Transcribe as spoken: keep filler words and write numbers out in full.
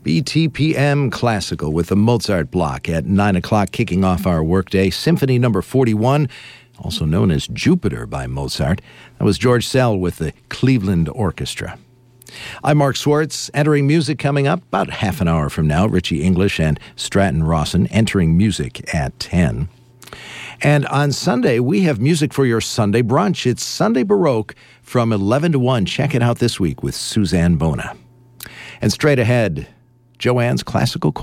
B T P M Classical with the Mozart block at nine o'clock, kicking off our workday. Symphony number forty-one, also known as Jupiter by Mozart. That was George Szell with the Cleveland Orchestra. I'm Mark Swartz. Entering music coming up about half an hour from now. Richie English and Stratton Rawson entering music at ten. And on Sunday, we have music for your Sunday brunch. It's Sunday Baroque from eleven to one. Check it out this week with Suzanne Bona. And straight ahead, Joanne's Classical Corner.